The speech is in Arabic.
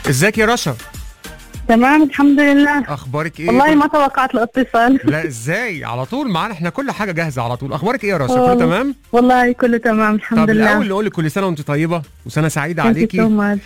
ازيك يا رشا؟ تمام الحمد لله. اخبارك ايه؟ والله ما توقعت الاتصال. لا ازاي، على طول معانا، احنا كل حاجه جاهزه على طول. اخبارك ايه يا رشا؟ كله تمام؟ والله كله تمام الحمد طب لله. الاول نقول لك كل سنه وانت طيبه وسنه سعيده Thank you so عليكي. much.